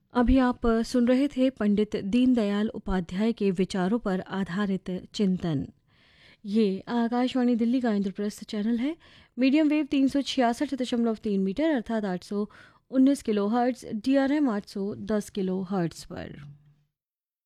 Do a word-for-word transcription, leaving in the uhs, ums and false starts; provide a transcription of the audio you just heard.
अभी आप अ, सुन रहे थे पंडित दीनदयाल उपाध्याय के विचारों पर आधारित चिंतन। ये आकाशवाणी दिल्ली का इंद्रप्रस्थ चैनल है। मीडियम वेव तीन सौ छियासठ दशमलव तीन मीटर अर्थात आठ सौ उन्नीस kilo hertz, D R M आठ सौ दस किलो हर्ट्ज पर।